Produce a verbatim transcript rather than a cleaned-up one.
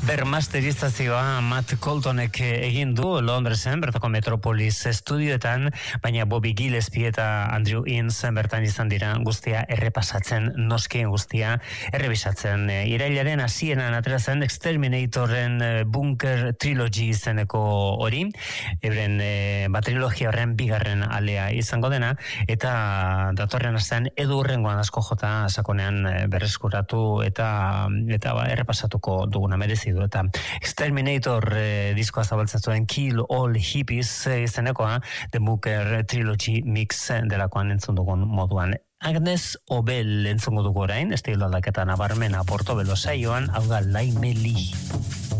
Bermasterizazioa Matt Coltonek egin du Londresen, bertako Metropolis estudioetan, baina Bobby Gillespie eta Andrew Innes bertan izan dira guztia errepasatzen, noskien guztia errebisatzen. Irailaren hasieran atera zen Exterminatorren Bunker Trilogy izeneko hori, euren e, batrilogia horren bigarren alea izango dena, eta datorren astean edu hurrengoan asko jota sakonean berreskuratu eta, eta ba, errepasatuko duguna merezi du, eta Exterminator eh, diskoa zabaltzen zuen Kill All Hippies eh, izenekoa, The Bunker Trilogy Mix delakoan entzun dugun moduan. Agnes Obel entzungo dugu orain, estilo aldaketa nabarmena Portobelo saioan, hau da Laimeli.